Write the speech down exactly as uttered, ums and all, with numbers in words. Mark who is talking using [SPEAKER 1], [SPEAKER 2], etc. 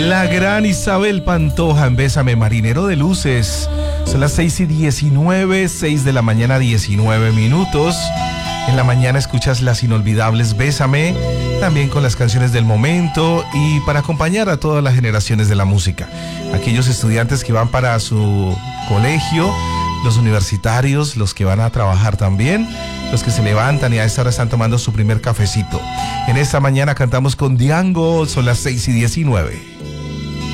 [SPEAKER 1] La gran Isabel Pantoja en Bésame, Marinero de Luces. Son las seis y diecinueve, seis de la mañana, diecinueve minutos. En la mañana escuchas las inolvidables Bésame, también con las canciones del momento y para acompañar a todas las generaciones de la música. Aquellos estudiantes que van para su colegio, los universitarios, los que van a trabajar también, los que se levantan y a esta hora están tomando su primer cafecito. En esta mañana cantamos con Diango, son las seis y diecinueve.